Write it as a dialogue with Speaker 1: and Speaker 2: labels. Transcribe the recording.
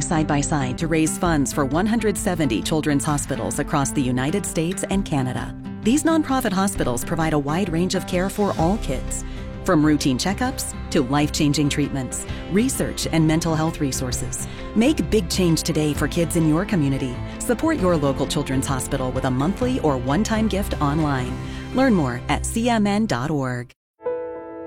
Speaker 1: side by side to raise funds for 170 children's hospitals across the United States and Canada. These nonprofit hospitals provide a wide range of care for all kids, from routine checkups to life-changing treatments, research, and mental health resources. Make big change today for kids in your community. Support your local children's hospital with a monthly or one-time gift online. Learn more at cmn.org.